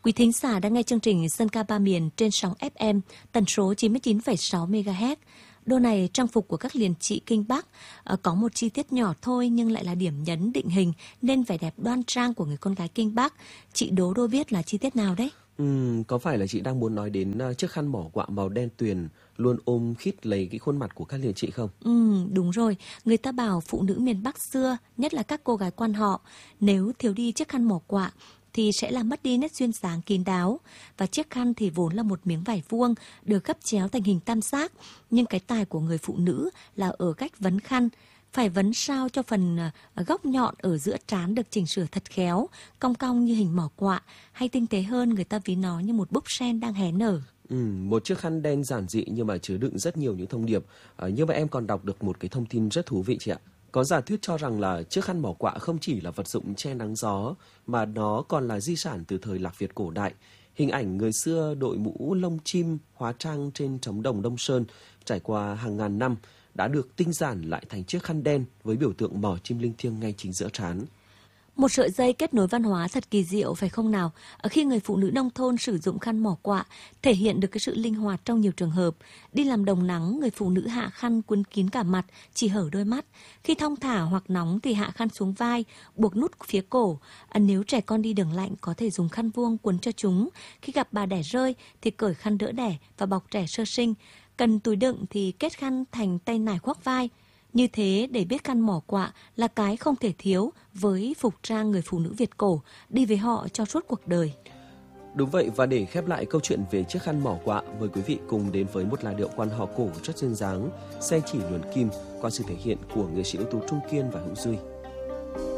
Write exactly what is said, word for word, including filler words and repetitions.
Quý thính giả đang nghe chương trình Dân ca ba miền trên sóng ép em tần số chín mươi chín phẩy sáu mê ga héc. Đô này trang phục của các liền chị Kinh Bắc à, có một chi tiết nhỏ thôi nhưng lại là điểm nhấn định hình nên vẻ đẹp đoan trang của người con gái Kinh Bắc. Chị đố Đô biết là chi tiết nào đấy? Ừ, có phải là chị đang muốn nói đến uh, chiếc khăn mỏ quạ màu đen tuyền luôn ôm khít lấy cái khuôn mặt của các liền chị không? Ừ, đúng rồi. Người ta bảo phụ nữ miền Bắc xưa, nhất là các cô gái quan họ, nếu thiếu đi chiếc khăn mỏ quạ thì sẽ làm mất đi nét duyên dáng kín đáo. Và chiếc khăn thì vốn là một miếng vải vuông được gấp chéo thành hình tam giác. Nhưng cái tài của người phụ nữ là ở cách vấn khăn. Phải vấn sao cho phần góc nhọn ở giữa trán được chỉnh sửa thật khéo, cong cong như hình mỏ quạ, hay tinh tế hơn người ta ví nó như một búp sen đang hé nở. Ừ, một chiếc khăn đen giản dị nhưng mà chứa đựng rất nhiều những thông điệp. À, như vậy em còn đọc được một cái thông tin rất thú vị chị ạ. Có giả thuyết cho rằng là chiếc khăn mỏ quạ không chỉ là vật dụng che nắng gió mà nó còn là di sản từ thời Lạc Việt cổ đại. Hình ảnh người xưa đội mũ lông chim hóa trang trên trống đồng Đông Sơn trải qua hàng ngàn năm đã được tinh giản lại thành chiếc khăn đen với biểu tượng mỏ chim linh thiêng ngay chính giữa trán. Một sợi dây kết nối văn hóa thật kỳ diệu phải không nào? Khi người phụ nữ nông thôn sử dụng khăn mỏ quạ thể hiện được cái sự linh hoạt trong nhiều trường hợp. Đi làm đồng nắng, người phụ nữ hạ khăn quấn kín cả mặt, chỉ hở đôi mắt. Khi thong thả hoặc nóng thì hạ khăn xuống vai, buộc nút phía cổ. À, nếu trẻ con đi đường lạnh có thể dùng khăn vuông quấn cho chúng. Khi gặp bà đẻ rơi thì cởi khăn đỡ đẻ và bọc trẻ sơ sinh. Cần túi đựng thì kết khăn thành tay nải khoác vai. Như thế để biết khăn mỏ quạ là cái không thể thiếu với phục trang người phụ nữ Việt cổ, đi với họ cho suốt cuộc đời. Đúng vậy, và để khép lại câu chuyện về chiếc khăn mỏ quạ, mời quý vị cùng đến với một làn điệu quan họ cổ rất duyên dáng, xe chỉ luồn kim qua sự thể hiện của nghệ sĩ ưu tú Trung Kiên và Hữu Duy.